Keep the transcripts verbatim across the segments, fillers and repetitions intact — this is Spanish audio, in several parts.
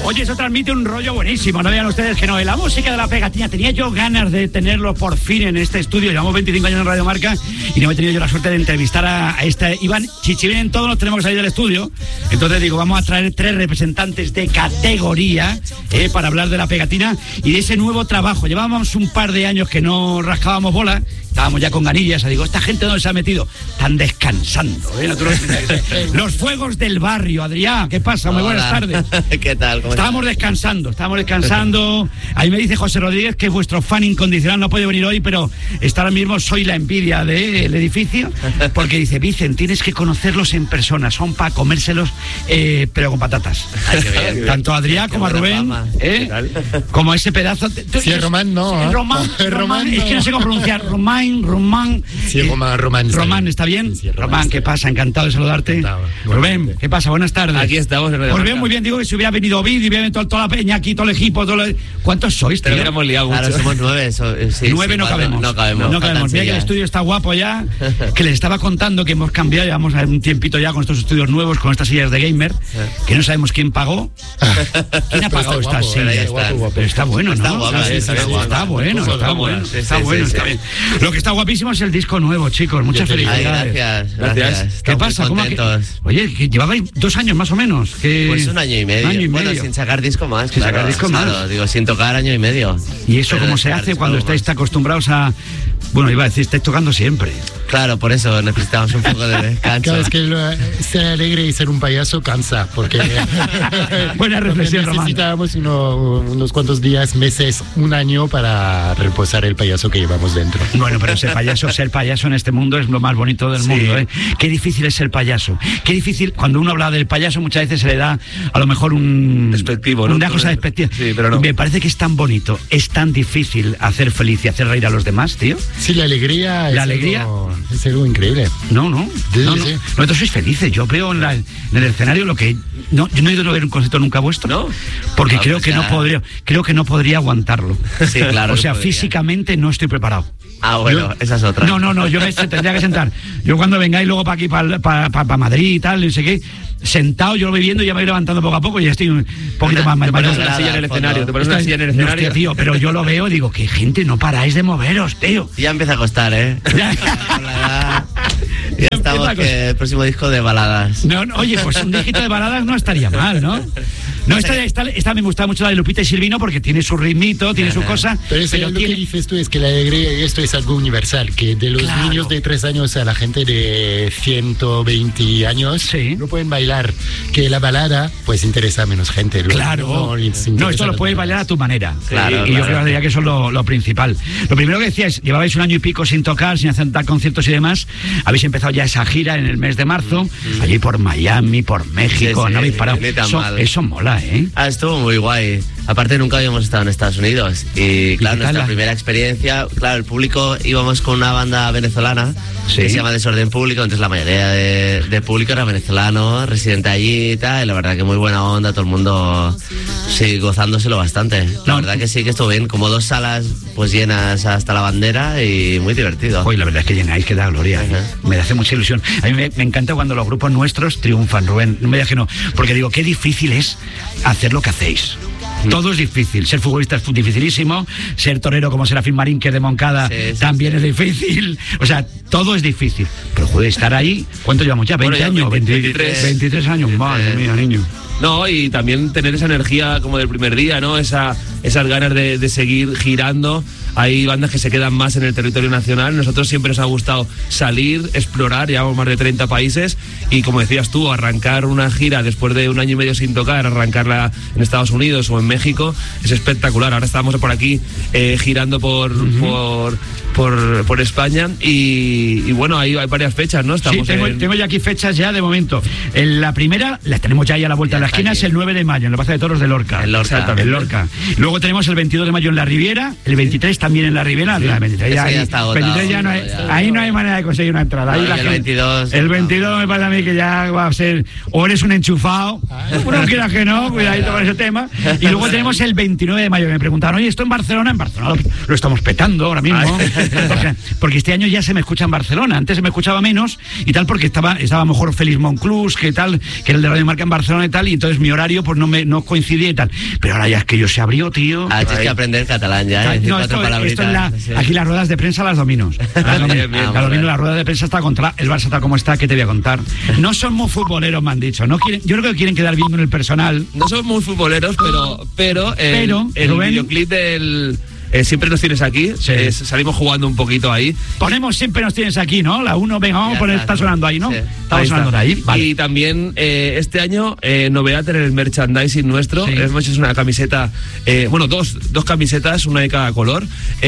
Oye, eso transmite un rollo buenísimo, no vean ustedes que no. La música de la pegatina, tenía yo ganas de tenerlo por fin en este estudio. Llevamos veinticinco años en Radio Marca y no he tenido yo la suerte de entrevistar a, a este Iván Chichibinen. Todos nos tenemos que salir del estudio. Entonces digo, vamos a traer tres representantes de categoría eh, para hablar de la pegatina y de ese nuevo trabajo. Llevábamos un par de años que no rascábamos bola. Estábamos ya con ganillas, digo, ¿esta gente dónde se ha metido? Están descansando, ¿eh? Los fuegos del barrio, Adrián, ¿qué pasa? Muy buenas tardes. ¿Qué tal? ¿Cómo estábamos estás? descansando, estábamos descansando. Ahí me dice José Rodríguez que vuestro fan incondicional no ha podido venir hoy, pero está ahora mismo, soy la envidia del edificio, porque dice, Vicen, tienes que conocerlos en persona, son para comérselos, eh, pero con patatas. Ay, qué bien. Tanto a Adrián como a Rubén, ¿eh? como a ese pedazo. De, sí, es Román, no. ¿eh? Román, Román, Román, es que no sé cómo pronunciar, Román. Román. Sí, Román, Román. Román, ¿está bien? Sí, Román, Román, ¿qué pasa? Encantado de saludarte. Encantado. Rubén, ¿qué pasa? Buenas tardes. Aquí estamos. En pues bien, muy bien. Digo que si hubiera venido Ovid y hubiera venido toda la peña aquí, todo el equipo, todo lo... ¿Cuántos sois, tío? Pero hemos liado mucho. Claro, somos nueve. So, sí, nueve sí, no, cabemos. no cabemos. No cabemos. Mira que el estudio está guapo ya. Que les estaba contando que hemos cambiado, llevamos un tiempito ya con estos estudios nuevos, con estas sillas de gamer, que no sabemos quién pagó. ¿Quién ha pagado estas sillas? Está, pero está bueno, ¿no? Está guapa, sí, está, está, guapa. está bueno, está bueno, sí, está sí, bueno, sí, está sí. bien. Lo que está guapísimo es el disco nuevo, chicos. Muchas felicidades. Ay, gracias, gracias. ¿Qué pasa? ¿Cómo que, oye, que llevabais dos años más o menos. Que... Pues un año y medio. Un año y bueno, medio. sin sacar disco más. Sin claro, sacar disco claro, más. Digo, sin tocar año y medio. ¿Y eso Pero cómo se hace cuando estáis más. acostumbrados a... Bueno, iba a decir, estáis tocando siempre. Claro, por eso necesitamos un poco de descanso. Claro, es que lo, ser alegre y ser un payaso cansa, porque buena reflexión, Román. Necesitábamos uno, unos cuantos días, meses, un año para reposar el payaso que llevamos dentro. Bueno, pero ser payaso, ser payaso en este mundo es lo más bonito del sí. mundo, ¿eh? Qué difícil es ser payaso. Qué difícil, cuando uno habla del payaso muchas veces se le da a lo mejor un... Despectivo, ¿no? Una cosa despectiva. Sí, pero no. Me parece que es tan bonito, es tan difícil hacer feliz y hacer reír a los demás, tío. Sí, la alegría, la es, alegría algo, es algo increíble. No, no, sí, no, no. Sí. Nosotros sois felices. Yo veo en, la, en el escenario lo que... No, yo no he ido a ver un concierto nunca vuestro, ¿no? Porque no, creo pues que ya. no podría, creo que no podría aguantarlo. Sí, claro. O sea, no físicamente no estoy preparado. Ah, bueno, yo, esa es otra. No, no, no, yo me tendría que sentar. Yo cuando vengáis luego para aquí, para pa, pa, pa Madrid y tal, no sé qué, sentado, yo lo voy viendo y ya me voy levantando poco a poco y ya estoy un poquito una, más... Te pones una silla en el escenario, te pones una silla en el escenario. Hostia, tío, pero yo lo veo y digo, que gente, no paráis de moveros, tío. Ya empieza a costar, ¿eh? Ya estamos que el próximo disco de baladas. No, no, oye, pues un dígito de baladas no estaría mal, ¿no? No, esta, esta, esta me gusta mucho la de Lupita y Silvino porque tiene su ritmito, tiene su cosa. Pero, es pero lo tiene... que dices tú es que la alegría, esto es algo universal, que de los claro. niños de tres años a la gente de ciento veinte años sí. no pueden bailar, que la balada pues interesa a menos gente. Claro, no, no, esto lo puedes bailar a tu manera. Claro, y claro. yo creo que eso es lo, lo principal. Lo primero que decíais, llevabais un año y pico sin tocar, sin hacer conciertos y demás. Habéis empezado ya esa gira en el mes de marzo, mm. allí por Miami, por México, sí, sí, no habéis parado. Eso, eso mola, ¿eh? Ah, estuvo muy guay. Aparte nunca habíamos estado en Estados Unidos y claro, nuestra la... primera experiencia, claro, el público, íbamos con una banda venezolana ¿sí? que se llama Desorden Público, entonces la mayoría de, de público era venezolano, residente allí y tal, y la verdad que muy buena onda, todo el mundo sí, gozándoselo bastante. La no. verdad que sí que estuvo bien, como dos salas pues llenas hasta la bandera y muy divertido. Uy, la verdad es que llenáis, que da gloria. Uh-huh. Me hace mucha ilusión. A mí me, me encanta cuando los grupos nuestros triunfan, Rubén, no me digas que no, porque digo, qué difícil es hacer lo que hacéis. Todo es difícil, ser futbolista es dificilísimo, ser torero como Serafín Marín, que es de Moncada, sí, sí, también sí. es difícil, o sea, todo es difícil, pero joder, estar ahí, ¿cuánto llevamos ya? ¿veinte bueno, ya años? veintitrés, veintitrés años, madre mía, niño. No, y también tener esa energía como del primer día, ¿no? Esa, esas ganas de, de seguir girando. Hay bandas que se quedan más en el territorio nacional. Nosotros siempre nos ha gustado salir, explorar, llevamos más de treinta países y como decías tú, arrancar una gira después de un año y medio sin tocar, arrancarla en Estados Unidos o en México, es espectacular. Ahora estamos por aquí eh, girando por, uh-huh. por, por, por España y, y bueno, hay, hay varias fechas, ¿no? Estamos sí, tengo, en... tengo ya aquí fechas ya de momento. En la primera, la tenemos ya ahí a la vuelta de la esquina, es el nueve de mayo, en la Plaza de Toros de Lorca. En Lorca. En Lorca. Luego Luego tenemos el veintidós de mayo en la Riviera, el veintitrés también en la Riviera. Sí. El veintitrés ya, ya está agotado, veintitrés ya no hay, ya. Ahí no hay manera de conseguir una entrada. Ahí no, la el gente, veintidós. El veintidós me parece a mí que ya va a ser, o eres un enchufado, uno quiera que no, cuidadito con ese tema. Y luego tenemos el veintinueve de mayo, que me preguntaban, oye, ¿esto en Barcelona? En Barcelona lo, lo estamos petando ahora mismo. Porque, porque este año ya se me escucha en Barcelona, antes se me escuchaba menos y tal, porque estaba, estaba mejor Félix Monclús, que tal, que era el de Radio Marca en Barcelona y tal, y entonces mi horario pues no me no coincidía y tal. Pero ahora ya es que yo se abrió, tío. Ah, tienes que aprender catalán ya. ¿eh? No, esto, esto es la, sí. Aquí las ruedas de prensa las domino. Ah, las bien, bien, ah, domino, la rueda de prensa está contra el Barça está como está, ¿qué te voy a contar? No son muy futboleros, me han dicho. No quieren, yo creo que quieren quedar bien con el personal. No son muy futboleros, pero pero, pero el, el videoclip del Eh, siempre nos tienes aquí, sí. eh, salimos jugando un poquito ahí. Ponemos siempre nos tienes aquí, ¿no? La uno, venga, vamos a poner, está sonando ahí, ¿no? Sí. Está ahí sonando está. ahí. Vale. Y también eh, este año, eh, novedad en el merchandising nuestro. Sí. Hemos hecho una camiseta, eh, bueno, dos, dos camisetas, una de cada color,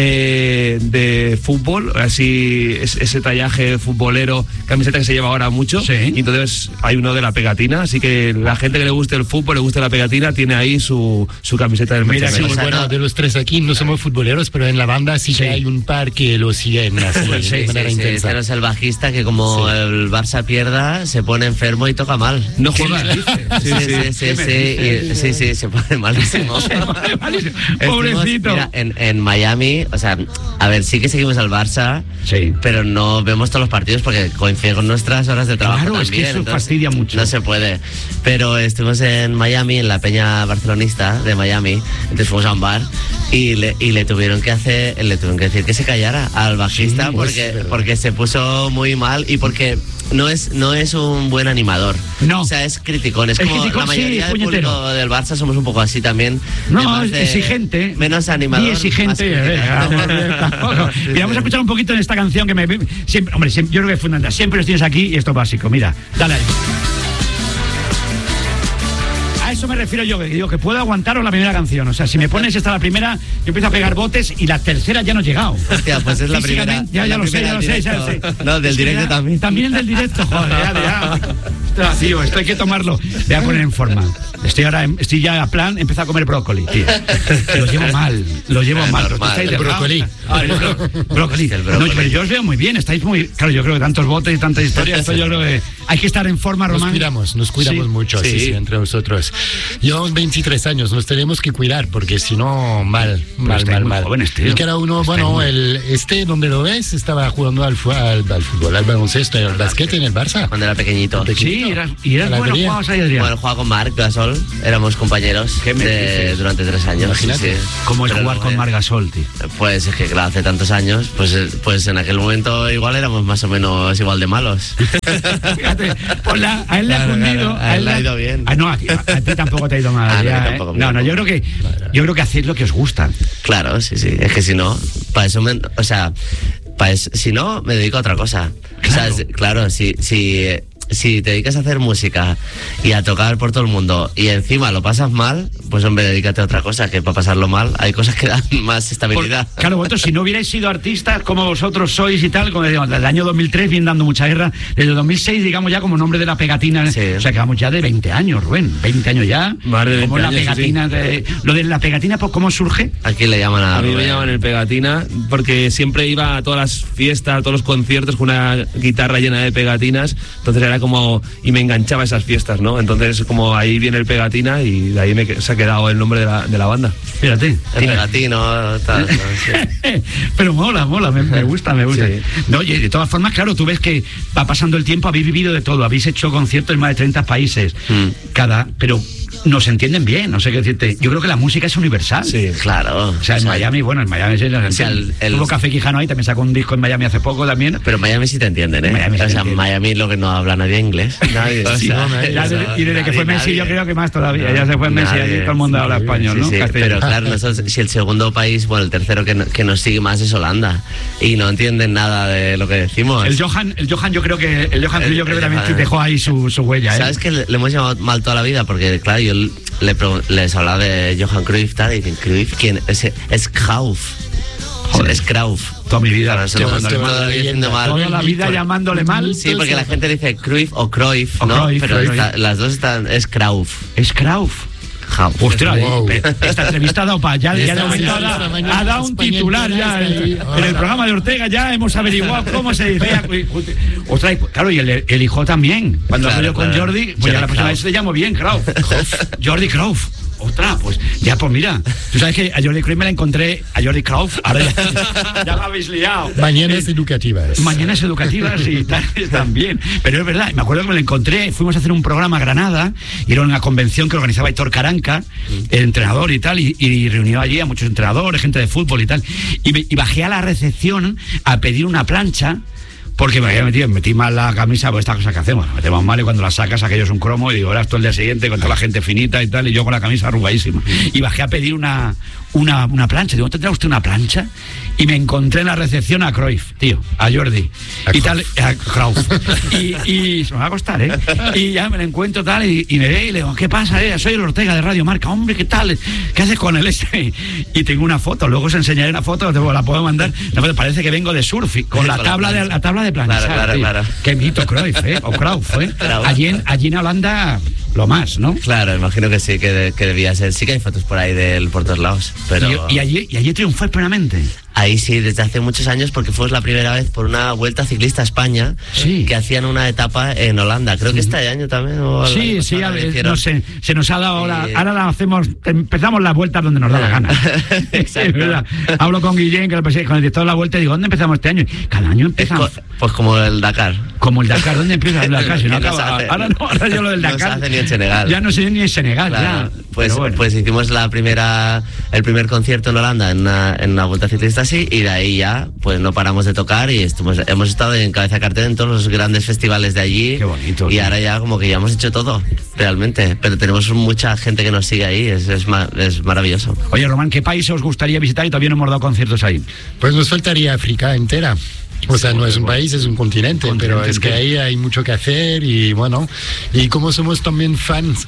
eh, de fútbol, así, es, ese tallaje futbolero, camiseta que se lleva ahora mucho. Sí. Y entonces hay uno de la pegatina, así que la gente que le guste el fútbol, le guste la pegatina, tiene ahí su, su camiseta del merchandising. Mira, sí, bueno, de los tres aquí no somos futboleros, pero en la banda sí, sí. que hay un par que lo siguen así, sí, de manera sí, intensa. Sí, tenemos el bajista que como sí. el Barça pierda, se pone enfermo y toca mal. No juega. Sí, sí, sí, sí, sí, y, sí, sí, se pone malísimo. Se pone malísimo. Pobrecito. Mira, en, en Miami, o sea, a ver, sí que seguimos al Barça, sí. pero no vemos todos los partidos porque coincide con nuestras horas de trabajo. Claro, también, es que eso fastidia mucho. No se puede. Pero estuvimos en Miami, en la peña barcelonista de Miami, entonces fuimos a un bar y le, y le tuvieron que hacer, le tuvieron que decir que se callara al bajista sí, porque, pues, porque se puso muy mal y porque no es, no es un buen animador. No. O sea, es criticón. Es, es como criticón, la mayoría sí, del público del Barça somos un poco así también. No, es exigente. Menos animador. Y exigente. Y vamos a escuchar un poquito en esta canción que me... Siempre, hombre, siempre, yo creo que es fundamental. Siempre los tienes aquí y esto es básico. Mira, dale ahí. A eso me refiero yo, que digo que puedo aguantaros la primera canción. O sea, si me pones esta la primera, yo empiezo a pegar botes y la tercera ya no he llegado. Hostia, pues es la primera. Ya, ya lo sé, ya lo sé, ya lo sé. No, del directo también. También el del directo, joder, ya, ya. Ostras, tío, esto hay que tomarlo. Voy a poner en forma. Estoy ahora, estoy ya a plan, empiezo a comer brócoli, tío. Lo llevo mal, lo llevo mal. El brócoli. Ah, el bro brócoli. El brócoli. No, pero yo os veo muy bien, estáis muy... Claro, yo creo que tantos botes y tantas historias, esto yo creo que hay que estar en forma, Román. Nos cuidamos, nos cuidamos sí, mucho, sí. Sí, sí, entre nosotros. Llevamos veintitrés años, nos tenemos que cuidar, porque si no, mal, mal, mal, mal. Jóvenes, tío. Y cada uno, bueno, el, este, donde lo ves, estaba jugando al, al, al fútbol, al baloncesto, al basquete en el Barça. Cuando era pequeñito. pequeñito. Sí, eras, y eras bueno, jugabas ahí, Adrián. Bueno, jugaba con Marc Gasol, éramos compañeros de, durante tres años. Imagínate. Sí. ¿Cómo es jugar con Marc Gasol, tío? Pues es que, claro, hace tantos años, pues, pues en aquel momento igual éramos más o menos igual de malos. Fíjate, pues la, a él le ha cundido. A él le ha ido bien. Ah, no, a ti, a ti tampoco te ha ido mal. Ah, ya, no, tampoco, ¿eh? no, no, yo creo que yo creo que hacéis lo que os gusta. Claro, sí, sí. Es que si no, para eso me, o sea, para eso, si no, me dedico a otra cosa. Claro, o sea, claro, si, si, si te dedicas a hacer música y a tocar por todo el mundo y encima lo pasas mal, pues hombre, dedícate a otra cosa, que para pasarlo mal hay cosas que dan más estabilidad. Por, claro, vosotros si no hubierais sido artistas como vosotros sois y tal, como decíamos, desde el año dos mil tres vienen dando mucha guerra, desde el dos mil seis, digamos ya como nombre de la pegatina, sí. O sea que vamos ya de veinte años, Rubén, veinte años ya. Más de veinte como la años, pegatina, sí. de, lo de la pegatina, pues ¿cómo surge? Aquí le llaman a... A mí me llaman el pegatina porque siempre iba a todas las fiestas, a todos los conciertos con una guitarra llena de pegatinas, entonces era como... y me enganchaba a esas fiestas, ¿no? Entonces como ahí viene el pegatina y de ahí me, se ha quedado el nombre de la, de la banda. Fíjate. El pegatino, tal, no, sí. Pero mola, mola, me, me gusta, me gusta. Sí. No, oye, de todas formas, claro, tú ves que va pasando el tiempo, habéis vivido de todo, habéis hecho conciertos en más de treinta países, mm. cada, pero nos entienden bien, no sé qué decirte. Yo creo que la música es universal. Sí, claro. O sea, en o sea, Miami, bueno, en Miami sí, o sea, el, el, tuvo Café Quijano ahí, también sacó un disco en Miami hace poco también. Pero en Miami sí te entienden, ¿eh? Miami, o sea, en Miami lo que no habla nadie inglés. Nadie. Sí, o sea, no, ya de, y desde nadie, que fue Messi, nadie. Yo creo que más todavía. No, ya se fue Messi, allí todo el mundo sí, habla español, ¿no? Sí, sí, pero claro, nosotros, si el segundo país, bueno, el tercero que, que nos sigue más es Holanda y no entienden nada de lo que decimos. El Johan, el Johan yo creo que el Johan el, yo creo que también Johan, dejó ahí su, su huella, ¿eh? ¿Sabes que le, le hemos llamado mal toda la vida? Porque claro, yo le les hablaba de Johan Cruyff, tal, y dicen, ¿Cruyff? ¿Quién? Es, es Cruyff. Joder. Es Cruyff. Toda mi vida. Claro, toda, toda, toda, diciendo mal. Toda la vida por, llamándole mal. Sí, porque la gente dice Cruyff o Cruyff, ¿no? Cruyff, pero Cruyff. Está, las dos están... Es Cruyff. Es Cruyff. House. Ostras, Wow. esta entrevista ha dado para ya, ya de momento ha dado, ha dado un titular ya. En, en el programa de Ortega ya hemos averiguado cómo se decía. Ostras, claro, y el, el hijo también. Cuando Claro, habló con claro. Jordi, pues ya la persona se llama bien, Croft. Jordi Croft. Ostras, pues ya, pues mira, tú sabes que a Jordi Croft me la encontré, a Jordi Croft, ahora ya, ya me habéis liado. Mañanas educativas. Mañanas educativas y tal, también. Pero es verdad, me acuerdo que me lo encontré, fuimos a hacer un programa a Granada, y era una convención que organizaba Héctor Caranca, el entrenador y tal, y, y reunió allí a muchos entrenadores, gente de fútbol y tal. Y, me, y bajé a la recepción a pedir una plancha, porque me había metido, metí mal la camisa, pues estas cosas que hacemos, la metemos mal y cuando la sacas aquello es un cromo y digo, ahora esto el día siguiente con toda la gente finita y tal, y yo con la camisa arrugadísima. Y bajé a pedir una, una, una plancha, digo, ¿tendrá usted una plancha? Y me encontré en la recepción a Cruyff, tío, a Jordi, a y tal, a Cruyff. Y, y se me va a costar, ¿eh? Y ya me lo encuentro tal, y, y me ve y le digo, ¿qué pasa, eh? Soy el Ortega de Radio Marca, hombre, ¿qué tal? ¿Qué haces con el este? Y tengo una foto, luego os enseñaré una foto, la puedo mandar, no, parece que vengo de surf, con la tabla de, la tabla de planchar, Claro, claro, tío. claro. Qué mito Cruyff, ¿eh? O Cruyff, ¿eh? Claro. Allí en, allí en Holanda, lo más, ¿no? Claro, imagino que sí, que, que debía ser. Sí que hay fotos por ahí de él por todos lados, pero... Y, y allí, y allí triunfó plenamente. Ahí sí, desde hace muchos años, porque fue la primera vez por una Vuelta Ciclista a España, Sí. que hacían una etapa en Holanda. Creo que este año también. O el Sí, año sí, pasado a la ver, hicieron. no sé, se nos ha dado ahora, Y- ahora la hacemos, empezamos la vuelta donde nos da la gana. Exacto. Es verdad. Hablo con Guillén, que lo pensé, con el director de la vuelta, y digo, ¿dónde empezamos este año? Cada año Es empezamos. co- pues como el Dakar. Como el Dakar, ¿dónde empieza el Dakar? Si no Que no se acaba- hace. ahora no, ahora yo lo del No se Dakar. hace ni en Senegal. Ya no sé ni en Senegal, Claro, ya. pues, Pero bueno. pues hicimos la primera, el primer concierto en Holanda en una, en una Vuelta Ciclista así, y de ahí ya pues no paramos de tocar y estuvimos, hemos estado en cabeza de cartel en todos los grandes festivales de allí. Qué bonito, Y tío. ahora ya como que ya hemos hecho todo, realmente. Pero tenemos mucha gente que nos sigue ahí, es, es, ma- es maravilloso. Oye, Román, ¿qué país os gustaría visitar y todavía no hemos dado conciertos ahí? Pues nos faltaría África entera. O sea, no es un país, es un continente, Un pero continente es que entero. ahí hay mucho que hacer y bueno, y como somos también fans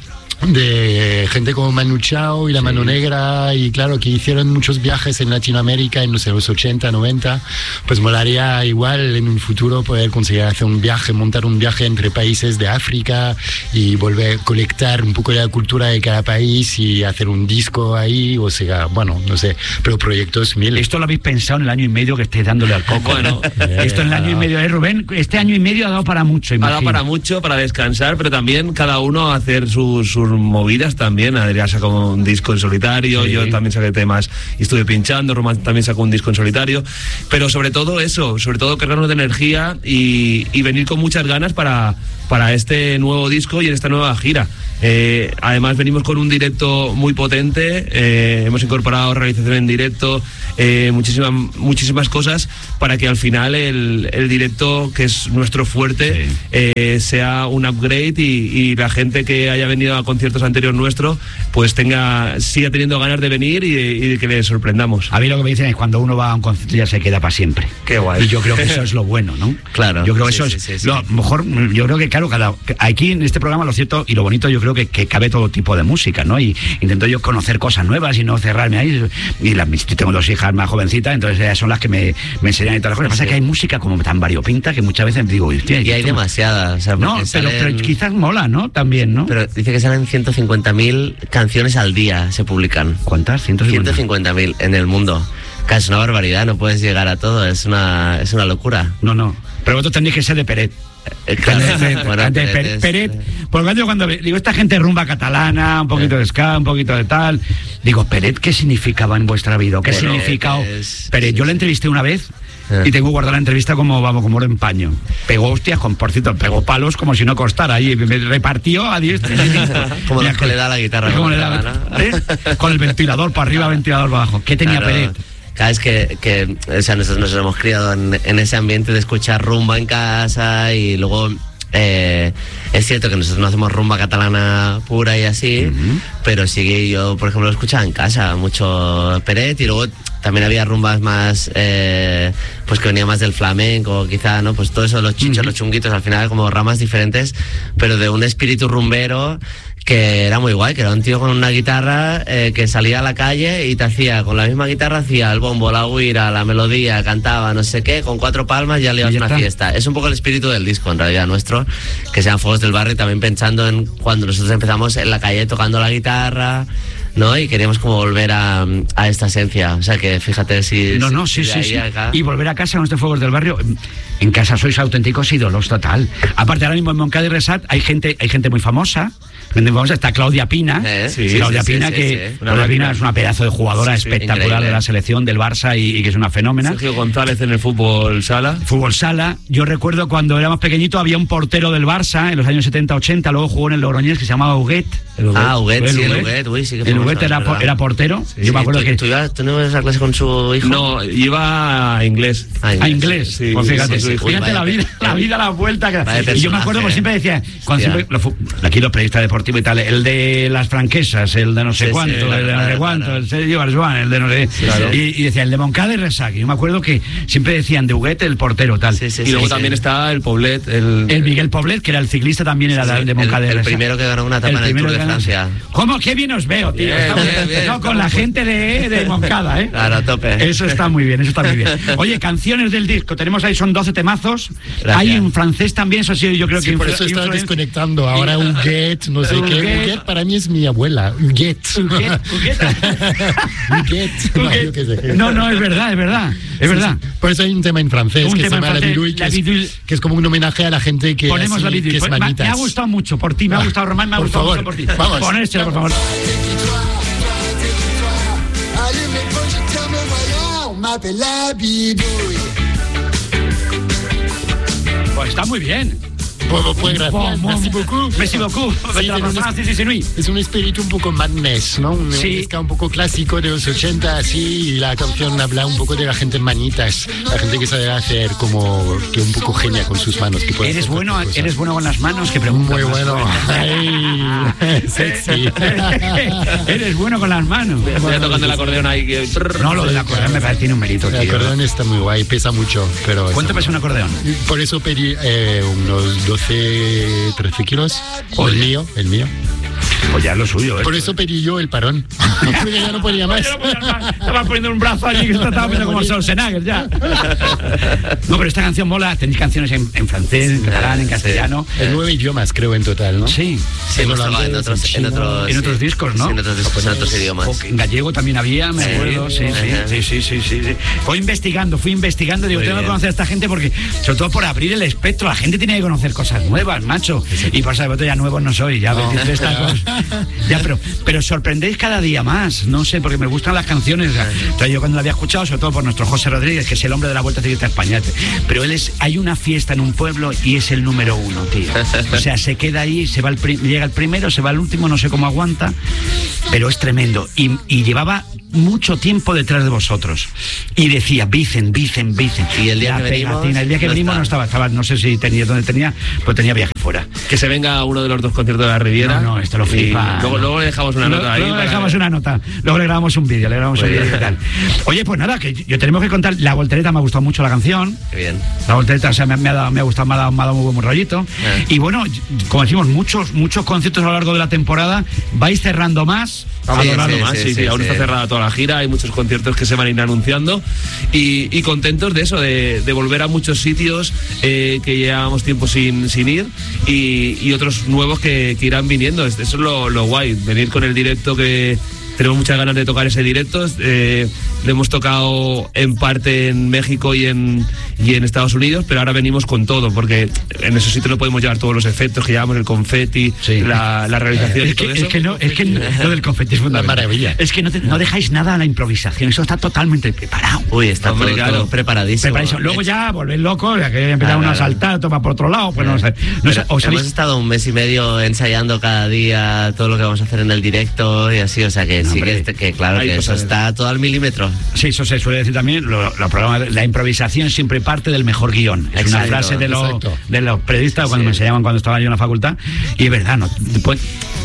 de gente como Manu Chao y la Mano Negra, y claro, que hicieron muchos viajes en Latinoamérica en no sé, los ochenta, noventa, pues molaría igual en un futuro poder conseguir hacer un viaje, montar un viaje entre países de África y volver a colectar un poco de la cultura de cada país y hacer un disco ahí, o sea, bueno, no sé, pero proyectos mil. Esto lo habéis pensado en el año y medio que estáis dándole al coco. Bueno, esto en el año y medio, ¿eh, Rubén? Este año y medio ha dado para mucho, Ha dado imagino. para mucho, para descansar, pero también cada uno hacer sus, sus movidas también. Adrián sacó un disco en solitario, Sí. yo también saqué temas y estuve pinchando, Román también sacó un disco en solitario, pero sobre todo eso, sobre todo cargarnos de energía y, y venir con muchas ganas para, para este nuevo disco y en esta nueva gira. Eh, además venimos con un directo muy potente, eh, hemos incorporado realización en directo, eh, muchísimas, muchísimas cosas para que al final el, el directo, que es nuestro fuerte, Sí. eh, sea un upgrade y, y la gente que haya venido a conciertos anteriores nuestros pues tenga, siga teniendo ganas de venir y, y de que les sorprendamos. A mí lo que me dicen es cuando uno va a un concierto ya se queda para siempre. Qué guay. Y yo creo que eso es lo bueno, ¿no? Claro. Yo creo que Sí, eso sí, es sí, sí. lo mejor. Yo creo que, claro, cada, aquí en este programa lo cierto y lo bonito, yo creo que, que cabe todo tipo de música, ¿no? Y intento yo conocer cosas nuevas y no cerrarme ahí. Y la, yo tengo dos hijas más jovencitas, entonces ellas son las que me, me enseñan y todas las cosas. Lo que pasa es que hay música como tan variopinta que muchas veces digo, hostia, Y hay esto- demasiadas. O sea, No, porque pero, salen- pero quizás mola, ¿no? También, ¿no? pero dice que salen ciento cincuenta mil canciones al día, se publican. ¿Cuántas? ciento cincuenta. ciento cincuenta mil en el mundo. Casi es una barbaridad, no puedes llegar a todo, es una, es una locura. No, no. Pero vosotros tenéis que ser de Peret. Eh, claro, De- de- bueno, de Peret Peret, es- Peret, porque yo cuando ve- digo, esta gente rumba catalana, un poquito de ska, un poquito de tal, digo, Peret, ¿qué significaba en vuestra vida? ¿O ¿Qué Peret significado? es- Peret, sí, yo sí. le entrevisté una vez Ah. y tengo guardada la entrevista como, vamos, como oro en paño. Pegó hostias, con, por cierto, pegó palos como si no costara ahí, me repartió a diestra y siniestra. Como Mira, los que le da la guitarra como le catalana, da- ¿eh? Con el ventilador para arriba, ventilador para abajo. ¿Qué tenía Claro. Peret? Cada vez que, que o sea, nosotros nos hemos criado en, en ese ambiente de escuchar rumba en casa y luego eh, es cierto que nosotros no hacemos rumba catalana pura y así, Ujú. pero sí que yo, por ejemplo, lo escuchaba en casa, mucho Peret, y luego también había rumbas más, eh, pues que venía más del flamenco, quizá, ¿no? Pues todo eso, los chichos, Ujú. los chunguitos, al final como ramas diferentes, pero de un espíritu rumbero que era muy guay, que era un tío con una guitarra eh, que salía a la calle y te hacía, con la misma guitarra, hacía el bombo, la guira, la melodía, cantaba no sé qué, con cuatro palmas ya le ibas a una fiesta. Es un poco el espíritu del disco, en realidad, nuestro, que sean Fuegos del Barrio, también pensando en cuando nosotros empezamos en la calle tocando la guitarra, ¿no? Y queríamos como volver a, a esta esencia. O sea que fíjate si... No, no, si sí, sí, sí. Acá... Y volver a casa con este Fuegos del Barrio. En casa sois auténticos ídolos, total. Aparte, ahora mismo en Moncada y Resat hay gente, hay gente muy famosa. Vamos, está Claudia Pina, eh, sí, Claudia sí, Pina, sí, que sí, sí. Claudia Pina es una pedazo de jugadora sí, sí, espectacular increíble. de la selección del Barça y, y que es una fenómena. Sergio González en el fútbol sala. Fútbol sala. Yo recuerdo cuando éramos pequeñitos había un portero del Barça en los años setenta ochenta, luego jugó en el Logroñés, que se llamaba Huguet. Ah, Huguet, sí, el Huguet. Huguet, uy, sí que El famoso, Huguet era, ¿verdad? era portero. Sí, Yo me acuerdo ¿tú, que... ¿tú, ibas, ¿Tú no ibas a clase con su hijo? No, iba a inglés. A A inglés, Sí, pues fíjate, sí, sí, fíjate vaya la vida, pe- la vida, la vuelta que vaya y yo me acuerdo, personaje, pues siempre decía, cuando hostia. siempre, los fu- aquí los periodistas deportivos y tal, el de las franquesas, el de no sé Sí, sí, cuánto, claro, el de no sé claro, cuánto, claro. el Sergio Barjuan, el de no sé, claro. y, y decía el de Moncada y Resac. Yo me acuerdo que siempre decían de Huguet el portero tal. Sí, sí, Y luego sí, también sí. está el Poblet, el, El Miguel Poblet, que era el ciclista, también era Sí, de Moncada y el, el Resac. primero que ganó una etapa en el primero Tour de que ganó- Francia. ¿Cómo? Qué bien os veo, tío. Bien, Estamos- bien, bien, no, con la gente de, de Moncada, ¿eh? Claro, a tope. Eso está muy bien, eso está muy bien. Oye, canciones del disco, tenemos ahí, son doce temazos. Gracias. Hay en francés también, eso sí, yo creo Sí, que... por influ- eso estaba influen- desconectando. Ahora Huguet, no sé qué. Huguet. Huguet para mí es mi abuela. Huguet. Huguet, Huguet. Huguet. No, yo qué sé. No, no, es verdad, es verdad, es verdad. Sí, sí. Por eso hay un tema en francés Un que tema se llama en La francés, Bidouille, La que, es- Bidouille. que es como un homenaje a la gente que, Ponemos así, la vídeo. que es Me, me ha manitas. gustado mucho por ti, me ha gustado, Román, me ha Por gustado favor, mucho por ti. vamos. Ponérsela, por favor. Allez mes projecteurs, me voilà, on m'appelle la bidouille. Pues está muy bien. Pues, pues, gracias. Bon, bon, Merci beaucoup. Merci beaucoup. Sí, Vete a la tiene un persona, sí, sí, sí, sí. Es un espíritu un poco madness, ¿no? Un, Sí. un ska un poco clásico de los ochenta, así, y la canción habla un poco de la gente manitas, la gente que sabe hacer como que un poco genia con sus manos. Que puede Eres hacer bueno, cualquier cosa. eres bueno con las manos, que pregunta. Muy más. bueno. Ay, sexy. Eres bueno con las manos. Estoy tocando el acordeón ahí. Que... No, lo del acordeón me parece un mérito, El tío. acordeón está muy guay, pesa mucho, pero... ¿Cuánto pesa un acordeón? Por eso pedí eh, unos doce, trece kilos. O el mío, el mío. Pues ya es lo suyo, ¿eh? Por eso pedí yo el parón. Porque ya no podía más. Yo no podía más. Estaba poniendo un brazo allí que estaba poniendo como Schwarzenegger ya. No, pero esta canción mola. Tenéis canciones en, en francés, en catalán, en castellano. En nueve idiomas, creo, en total, ¿no? Sí. Sí, hemos holandés, tocado en otros, en en chino, otros, en otros sí. discos, ¿no? Sí, en otros discos, en otros idiomas. O que en gallego también había, me Sí. acuerdo. Sí, Ajá. sí, sí, sí, sí, sí. Fui investigando, fui investigando. Digo, Muy tengo que bien. conocer a esta gente porque, sobre todo por abrir el espectro, la gente tiene que conocer cosas nuevas, macho. Y por eso ya nuevos no soy, ya veintitrés tacos. Ya, pero, pero sorprendéis cada día más, no sé, porque me gustan las canciones. O sea, yo cuando la había escuchado, sobre todo por nuestro José Rodríguez, que es el hombre de la Vuelta Ciclista Española, pero él es, hay una fiesta en un pueblo y es el número uno, tío. O sea, se queda ahí, se va el pri- llega el primero, se va el último, no sé cómo aguanta, pero es tremendo. Y, y llevaba mucho tiempo detrás de vosotros. Y decía, Vicen, Vicen, Vicen. Y el día La que venimos, pegatina. El día que no venimos está. no estaba, estaba, no sé si tenía, dónde tenía, pues tenía viaje fuera. Que se venga uno de los dos conciertos de la Riviera. No, no, esto lo Y flipa. Luego, luego le dejamos una Luego- nota ahí. Luego le para- dejamos una nota. Luego le grabamos un vídeo, le grabamos Muy un vídeo bien. y tal. Oye, pues nada, que yo tenemos que contar. La Voltereta me ha gustado mucho la canción. Qué bien. La Voltereta, o sea, me, me ha, dado, me ha gustado, me ha dado, me ha dado muy buen rollito. Eh. Y bueno, como decimos, muchos, muchos conciertos a lo largo de la temporada. Vais cerrando más. Vamos Sí, hablando sí, más, sí, sí, sí, sí, aún sí. está cerrada toda la gira, hay muchos conciertos que se van a ir anunciando y, y contentos de eso, de, de volver a muchos sitios eh, que llevábamos tiempo sin, sin ir y, y otros nuevos que, que irán viniendo. Eso es lo, lo guay, venir con el directo que tenemos muchas ganas de tocar ese directo. Eh, lo hemos tocado en parte en México y en, y en Estados Unidos, pero ahora venimos con todo, porque en esos sitios no podemos llevar todos los efectos que llevamos, el confeti, Sí. la, la realización y Es todo que, eso. es que no, es que lo del confeti es fundamental. maravilla. Es que no, te- no dejáis nada a la improvisación, eso está totalmente preparado. Uy, está Hombre, todo, claro. todo preparadísimo. Preparadísimo. Luego ya volvéis locos, ya que empezaron Claro, a claro. saltar, toma por otro lado, pues no sé. No sé, Pero os hemos habéis- estado un mes y medio ensayando cada día todo lo que vamos a hacer en el directo y así, o sea que sí Hombre, que, que claro hay que eso cosas. está todo al milímetro. Sí, eso se suele decir también. Lo, lo programa- la improvisación siempre parte del mejor guión. Es una Exacto, frase de, los exacto. de los periodistas cuando Sí. me enseñaban cuando estaba yo en la facultad. Y es verdad, no, pues,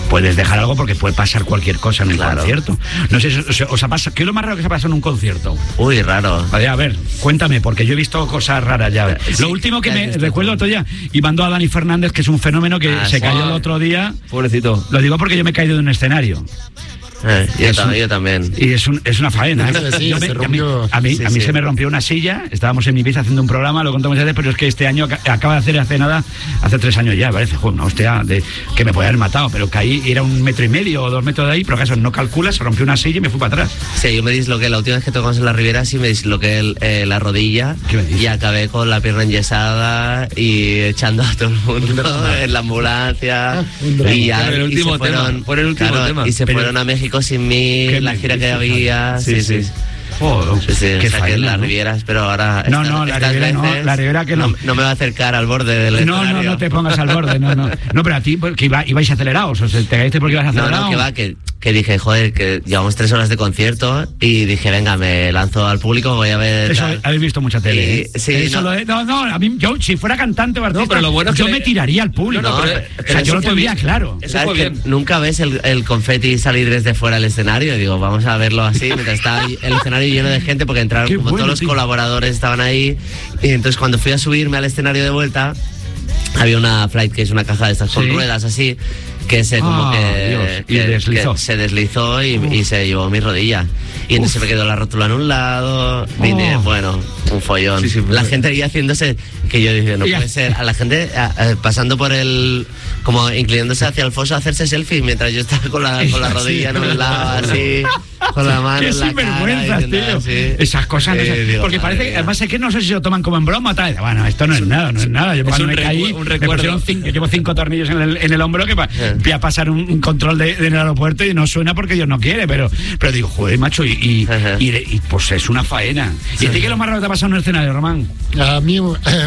puedes dejar algo porque puede pasar cualquier cosa en el Claro. concierto. No sé, os, os ha pasado, ¿qué es lo más raro que se ha pasado en un concierto? Uy, raro. Vale, a ver, cuéntame, porque yo he visto cosas raras ya. Sí, lo último que ya has me visto recuerdo todo. otro día, y mandó a Dani Fernández, que es un fenómeno que Ah, se sí. cayó el otro día. Pobrecito. Lo digo porque yo me he caído de un escenario. Eh, yo, Es tam- un- yo también. Y es, un, es una faena. ¿eh? Sí, Yo me- se a mí, rompió. a mí, Sí, a mí sí. se me rompió una silla. Estábamos en Ibiza haciendo un programa, lo contamos antes, pero es que este año ac- acaba de hacer hace nada, hace tres años ya, parece, joder, una hostia, de, que me podía haber matado, pero caí, era un metro y medio o dos metros de ahí, pero acaso no calcula, se rompió una silla y me fui para atrás. Sí, yo me disloqué, la última vez que tocamos en la Riviera sí me disloqué el- eh, la rodilla ¿Qué me dices? y acabé con la pierna enyesada y echando a todo el mundo en la ambulancia. un drama. Y ya Claro, el y último se fueron, tema, por el último claro, tema. Y se Pero- fueron a México sin mí, ¿Qué la me gira que dices? había. Sí, sí. sí. Joder, Sí, sí, qué o sea que faena, la ¿no? Riviera, pero ahora. No, estas- no, la estas Riviera no, veces la Riviera que no. No me va a acercar al borde del No, no, escenario. no te pongas al borde, no, no. No, pero a ti, porque iba, ibais acelerados, o sea, te caíste porque ibas No, acelerado. no, que va, que, que dije, joder, que llevamos tres horas de concierto y dije, venga, me lanzo al público, voy a ver. Eso tal. habéis visto mucha tele. Y- ¿eh? sí, Eso no. lo de- no, no, a mí, yo, si fuera cantante o artista, pero lo bueno es que yo le- me tiraría al público. No, no, pero- o sea, pero yo eso lo fue tendría bien. claro. Eso ¿Sabes fue que bien. nunca ves el, el confeti salir desde fuera del escenario? Y digo, vamos a verlo así, mientras está el escenario lleno de gente, porque entraron Qué como bueno, todos los tío. colaboradores estaban ahí. Y entonces cuando fui a subirme al escenario de vuelta, había una flight que es una caja de estas con Sí. ruedas así, que se como Ah, que, Dios, y que- deslizó. que se deslizó y, y se llevó mi rodilla. Y entonces se me quedó la rótula en un lado, vine, Oh. bueno, un follón. Sí, sí, la pero- gente ahí haciéndose, que yo dije, no Ya. puede ser, a la gente a- a- pasando por el, como inclinándose hacia el foso a hacerse selfie, mientras yo estaba con la, con la rodilla en un lado, así, con la mano Qué en la cara. sinvergüenzas, diciendo tío. así. Esas cosas. no Sí, sé, digo, porque madre parece que, mía. además, es que no sé si se lo toman como en broma. Tal. Bueno, esto no es nada, no es nada. Yo Es cuando un me recu- caí, un me recuerdo. pusieron cinco, yo llevo cinco tornillos en el, en el hombro que pa- Eh. voy a pasar un, un control de, de en el aeropuerto y no suena porque Dios no quiere, pero, pero digo, joder, macho, y, y, Ajá. y, y, pues es una faena. ¿Y a ti qué es lo más raro que te ha pasado en el escenario, Román? A mí,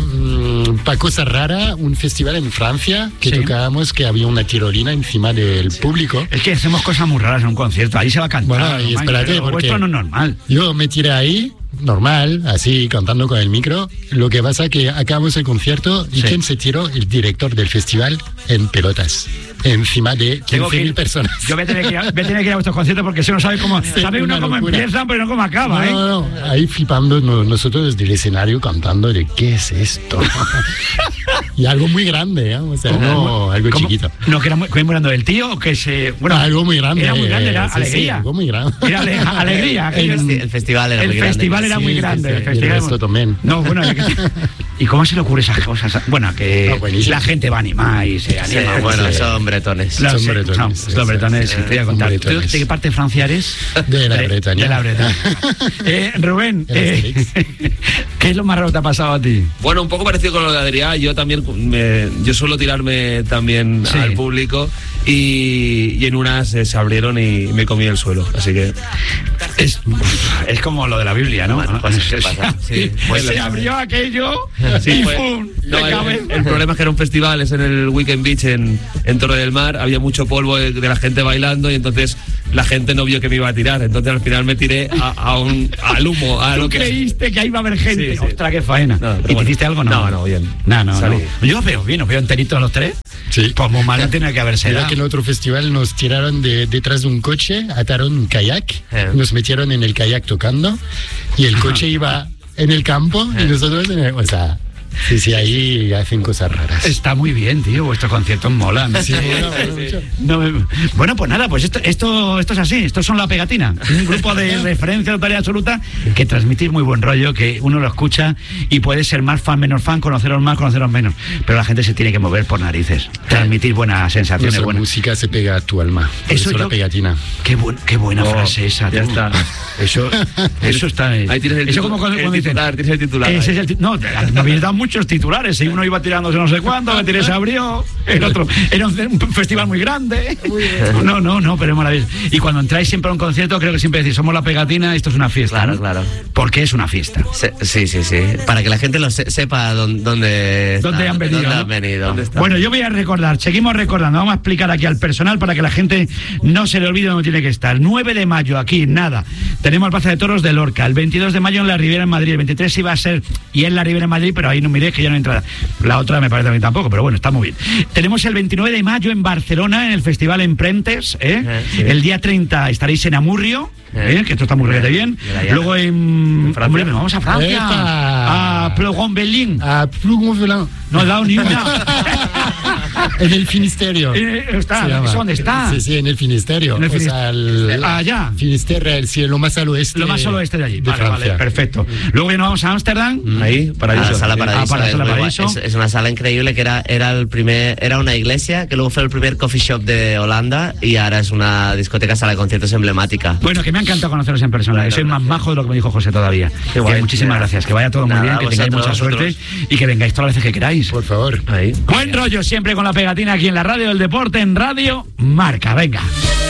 eh, para cosa rara, un festival en Francia que Sí. tocábamos que había una tirolina encima del público. Es que hacemos cosas muy raras en un concierto. Ahí se va a cantar. Bueno, y Román, espérate, pero porque- vuestro no es normal. Yo me tiré ahí, normal, así, cantando con el micro. Lo que pasa que acabamos el concierto y Sí. ¿quién se tiró? El director del festival en pelotas, encima de Tengo que quince mil ir- personas. Yo voy a tener que ir a, voy a, tener que ir a vuestros conciertos porque si no sabe cómo. Sabe uno una cómo locura. empiezan, pero no cómo acaba, No, ¿eh? no, no, ahí flipando no- nosotros desde el escenario cantando de ¿qué es esto? Y algo muy grande, ¿eh? O sea, no algo ¿Cómo? chiquito. No, que era muy, que muy grande el tío, o que se. Bueno, algo muy grande. Era muy grande, era eh, sí, sí, alegría. algo muy grande. Era ale- alegría. aquello- El festi- el festival era el muy grande. festival era Sí, muy sí, grande. sí, el y festival el era resto muy- también. No, bueno, ya que- ¿y cómo se le ocurre esas cosas? Bueno, que No, buenísimo. la gente va a animar y se Sí, anima. bueno, sí. son bretones. Claro, Son sí, bretones, son- sí, son sí, bretones, sí, sí, te voy a son contar. ¿Tú bretones. ¿De qué parte de Francia eres? De la Bretaña. De la Bretaña. eh, Rubén, El eh, ¿qué es lo más raro que te ha pasado a ti? Bueno, un poco parecido con lo de Adrián, yo también me- yo suelo tirarme también Sí. al público y, y en unas eh, se abrieron y me comí el suelo, así que Es, es como lo de la Biblia, ¿no? Bueno, pues, ¿qué pasa? Sí, Pues bueno. se abrió aquello Sí, y fue- ¡pum! no, de el, cabeza. el problema es que era un festival, es en el Weekend Beach en, en Torre del Mar, había mucho polvo de, de la gente bailando y entonces la gente no vio que me iba a tirar, entonces al final me tiré a, a un, al humo, a ¿Tú lo que... creíste que ahí iba a haber gente? Sí, sí. Ostras, qué faena. No, pero ¿Y te bueno. hiciste algo? No, No, no, bien. No, no, Salí. no. Yo veo bien, os veo enteritos los tres. Sí. Pues muy mal no tiene que haberse Mira dado. que en otro festival nos tiraron de, detrás de un coche, ataron un kayak, Eh. nos metieron en el kayak tocando y el coche iba en el campo y nosotros en el, o sea, sí, sí, ahí hacen cosas raras. Está muy bien, tío. Vuestros conciertos molan. Sí, bueno, bueno, mucho. No me- bueno, pues nada, pues esto, esto, esto es así. Estos son La Pegatina. Un grupo de referencia total y absoluta que transmitís muy buen rollo, que uno lo escucha y puede ser más fan, menos fan, conoceros más, conoceros menos. Pero la gente se tiene que mover por narices. Transmitir buenas sensaciones. Nuestra Buenas. música se pega a tu alma. Por Eso eso, yo- la pegatina. Qué, buen- qué buena Oh, frase esa. ya tú. está. Eso, eso está. Ahí tienes el eso titu- como cuando, el cuando dicen, titular, tienes el titular ese ahí. es el ti- no, me habéis dado muchos titulares. Y uno iba tirándose no sé cuánto, me tiré, se abrió. El otro era un, un festival muy grande. No, no, no, pero es maravilloso. Y cuando entráis siempre a un concierto, creo que siempre decís, somos La Pegatina, esto es una fiesta. Claro, ¿no? claro. Porque es una fiesta. Se- Sí, sí, sí. Para que la gente lo se- sepa dónde, dónde, ¿Dónde han venido, dónde no? han venido. ¿Dónde está? Bueno, yo voy a recordar, seguimos recordando, vamos a explicar aquí al personal para que la gente no se le olvide dónde tiene que estar. nueve de mayo, aquí, nada, tenemos Plaza de Toros de Lorca. El veintidós de mayo en la Ribera en Madrid. El veintitrés iba a ser y en la Ribera en Madrid, pero ahí no miré que ya no hay entrada. La otra me parece a mí tampoco, pero bueno, está muy bien. Tenemos el veintinueve de mayo en Barcelona, en el Festival Emprentes. ¿eh? Eh, sí. El día treinta estaréis en Amurrio. ¿Eh? Que esto está muy reguete bien. Luego en, en Francia. Hombre, vamos a Francia. Epa. A Plougonvelin. A Plougonvelin. No he dado ni una. En el Finisterio. Eh, está, ¿eso dónde está? Sí, sí, en el Finisterio. En el Finisterio. O sea, el, allá. Finisterre, el cielo más al oeste. Lo más al oeste de allí. De vale, Francia. Vale, perfecto. Luego ya nos vamos a Ámsterdam. Mm. Ahí, Paradiso. A la sala Paradiso. Ah, para la sala es, Paradiso. Es, es una sala increíble que era, era el primer, era una iglesia que luego fue el primer coffee shop de Holanda y ahora es una discoteca sala de conciertos emblemática. Bueno, que me ha encantado conoceros en persona. Bueno, que soy más majo de lo que me dijo José todavía. Qué guay. Muchísimas gracias. Que vaya todo Nada, muy bien, que tengáis mucha vosotros. suerte y que vengáis todas las veces que queráis. Por favor. Ahí. Buen rollo siempre con la pegatina aquí en la radio del deporte, en Radio Marca. Venga.